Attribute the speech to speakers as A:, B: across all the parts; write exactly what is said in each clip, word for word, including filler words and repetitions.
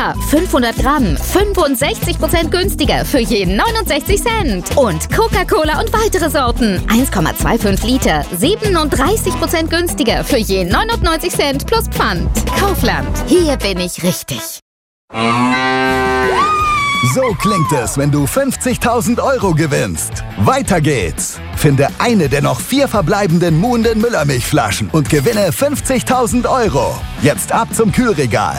A: Milka, fünfhundert Gramm, fünfundsechzig Prozent günstiger für je neunundsechzig Cent. Und Coca-Cola und weitere Sorten, eins Komma fünfundzwanzig Liter, siebenunddreißig Prozent günstiger für je neunundneunzig Cent plus Pfand. Kaufland, hier bin ich richtig.
B: So klingt es, wenn du fünfzigtausend Euro gewinnst. Weiter geht's. Finde eine der noch vier verbleibenden Muhnden Müllermilchflaschen und gewinne fünfzigtausend Euro. Jetzt ab zum Kühlregal.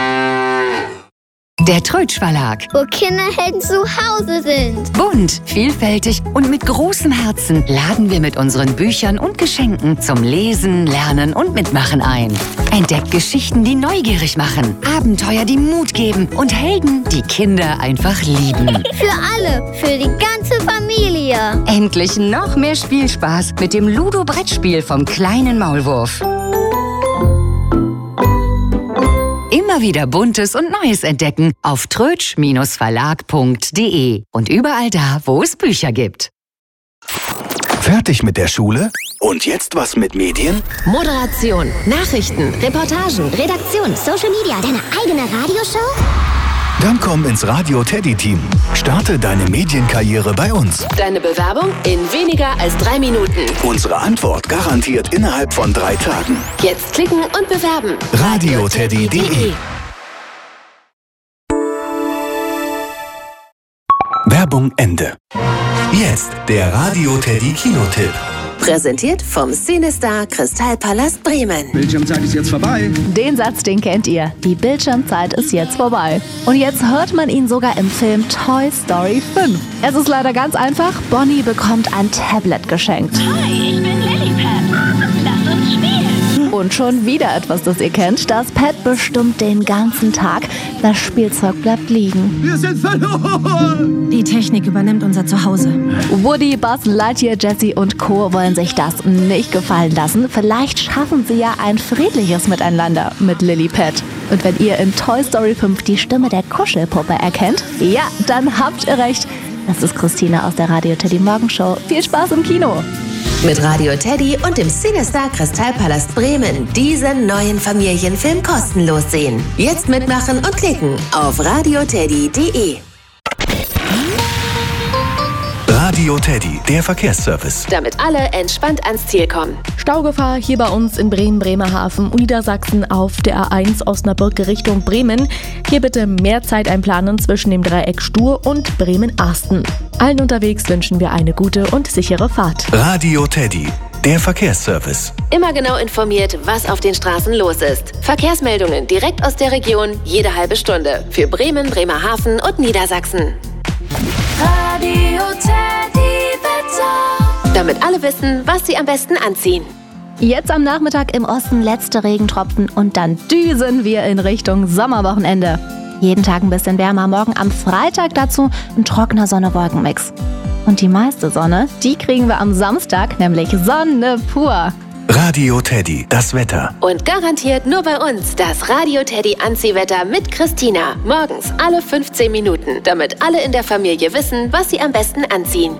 C: Der Trötsch Verlag.
D: Wo Kinderhelden zu Hause sind.
C: Bunt, vielfältig und mit großem Herzen laden wir mit unseren Büchern und Geschenken zum Lesen, Lernen und Mitmachen ein. Entdeckt Geschichten, die neugierig machen, Abenteuer, die Mut geben und Helden, die Kinder einfach lieben.
D: Für alle, für die ganze Familie.
C: Endlich noch mehr Spielspaß mit dem Ludo-Brettspiel vom kleinen Maulwurf. Immer wieder Buntes und Neues entdecken auf trötsch Verlag punkt de und überall da, wo es Bücher gibt.
B: Fertig mit der Schule? Und jetzt was mit Medien?
E: Moderation, Nachrichten, Reportagen,
D: Redaktion, Social Media, deine eigene Radioshow?
B: Dann komm ins Radio Teddy Team. Starte deine Medienkarriere bei uns.
E: Deine Bewerbung in weniger als drei Minuten.
B: Unsere Antwort garantiert innerhalb von drei Tagen.
E: Jetzt klicken und bewerben.
B: radio teddy punkt de. Werbung Ende. Jetzt der Radio Teddy Kinotipp.
E: Präsentiert vom Cinestar Kristallpalast Bremen.
F: Bildschirmzeit ist jetzt vorbei.
G: Den Satz, den kennt ihr. Die Bildschirmzeit ist jetzt vorbei. Und jetzt hört man ihn sogar im Film Toy Story fünf. Es ist leider ganz einfach. Bonnie bekommt ein Tablet geschenkt.
H: Hi, ich bin Lilliput. Lass uns spielen.
G: Und schon wieder etwas, das ihr kennt. Das Pad bestimmt den ganzen Tag. Das Spielzeug bleibt liegen.
F: Wir sind verloren!
I: Die Technik übernimmt unser Zuhause.
G: Woody, Buzz Lightyear, Jessie und Co. wollen sich das nicht gefallen lassen. Vielleicht schaffen sie ja ein friedliches Miteinander mit Lilliput. Und wenn ihr in Toy Story fünf die Stimme der Kuschelpuppe erkennt, ja, dann habt ihr recht. Das ist Christina aus der Radio Teddy Morgenshow. Viel Spaß im Kino!
E: Mit Radio Teddy und dem Cinestar Kristallpalast Bremen diesen neuen Familienfilm kostenlos sehen. Jetzt mitmachen und klicken auf radio teddy punkt de.
B: Radio Teddy, der Verkehrsservice.
E: Damit alle entspannt ans Ziel kommen.
J: Staugefahr hier bei uns in Bremen, Bremerhaven und Niedersachsen auf der A eins Osnabrück Richtung Bremen. Hier bitte mehr Zeit einplanen zwischen dem Dreieck Stur und Bremen-Arsten. Allen unterwegs wünschen wir eine gute und sichere Fahrt.
B: Radio Teddy, der Verkehrsservice.
E: Immer genau informiert, was auf den Straßen los ist. Verkehrsmeldungen direkt aus der Region, jede halbe Stunde. Für Bremen, Bremerhaven und Niedersachsen.
H: Radio Teddy Wetter.
E: Damit alle wissen, was sie am besten anziehen.
G: Jetzt am Nachmittag im Osten letzte Regentropfen und dann düsen wir in Richtung Sommerwochenende. Jeden Tag ein bisschen wärmer, morgen am Freitag dazu ein trockener Sonne-Wolken-Mix. Und die meiste Sonne, die kriegen wir am Samstag, nämlich Sonne pur.
B: Radio Teddy, das Wetter.
E: Und garantiert nur bei uns das Radio Teddy Anziehwetter mit Christina. Morgens alle fünfzehn Minuten, damit alle in der Familie wissen, was sie am besten anziehen.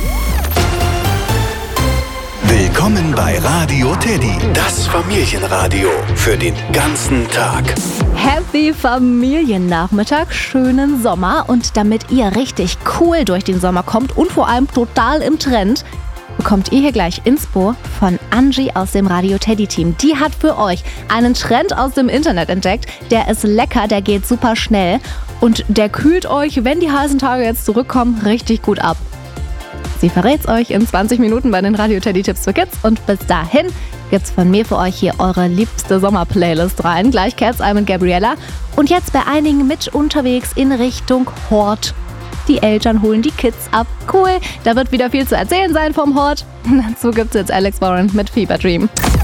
B: Willkommen bei Radio Teddy, das Familienradio für den ganzen Tag.
G: Happy Familiennachmittag, schönen Sommer und damit ihr richtig cool durch den Sommer kommt und vor allem total im Trend, bekommt ihr hier gleich Inspo von Angie aus dem Radio Teddy Team. Die hat für euch einen Trend aus dem Internet entdeckt. Der ist lecker, der geht super schnell und der kühlt euch, wenn die heißen Tage jetzt zurückkommen, richtig gut ab. Sie verrät's euch in zwanzig Minuten bei den Radio Teddy Tipps für Kids und bis dahin gibt's von mir für euch hier eure liebste Sommerplaylist rein. Gleich Cats Eye mit Gabriella und jetzt bei einigen mit unterwegs in Richtung Hort. Die Eltern holen die Kids ab. Cool, da wird wieder viel zu erzählen sein vom Hort. Dazu gibt's jetzt Alex Warren mit Fever Dream.